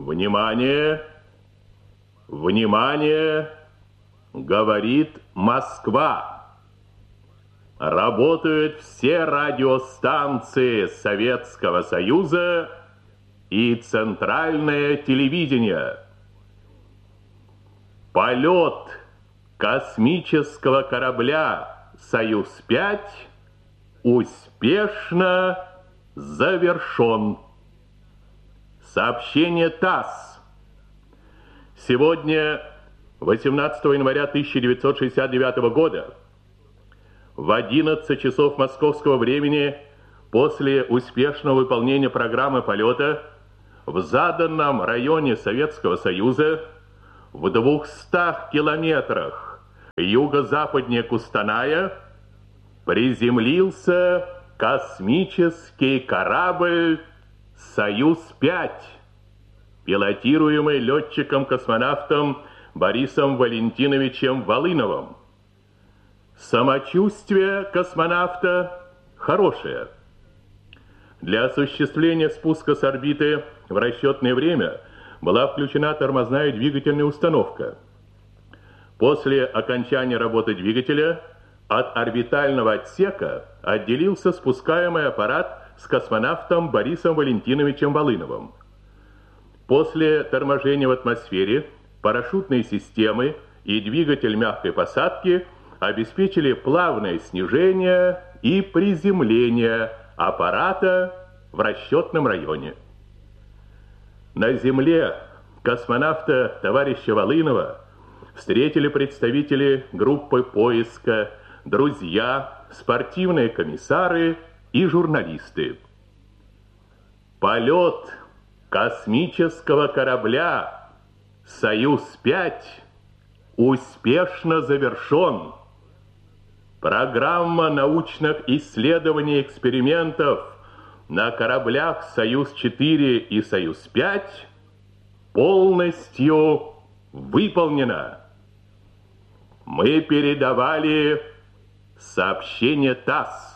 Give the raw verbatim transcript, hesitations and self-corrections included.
Внимание! Внимание! Говорит Москва. Работают все радиостанции Советского Союза и центральное телевидение. Полет космического корабля «Союз-пять» успешно завершен. Сообщение ТАСС. Сегодня, восемнадцатого января тысяча девятьсот шестьдесят девятого года, в одиннадцать часов московского времени, после успешного выполнения программы полета, в заданном районе Советского Союза, в двухстах километрах юго-западнее Кустаная, приземлился космический корабль «Союз-пять», пилотируемый летчиком-космонавтом Борисом Валентиновичем Волыновым. Самочувствие космонавта хорошее. Для осуществления спуска с орбиты в расчетное время была включена тормозная двигательная установка. После окончания работы двигателя от орбитального отсека отделился спускаемый аппарат с космонавтом Борисом Валентиновичем Волыновым. После торможения в атмосфере парашютные системы и двигатель мягкой посадки обеспечили плавное снижение и приземление аппарата в расчетном районе. На земле космонавта товарища Волынова встретили представители группы поиска, друзья, спортивные комиссары и журналисты. Полет космического корабля «Союз-пять» успешно завершен. Программа научных исследований и экспериментов на кораблях «Союз-четыре» и «Союз-пять» полностью выполнена. Мы передавали сообщение ТАСС.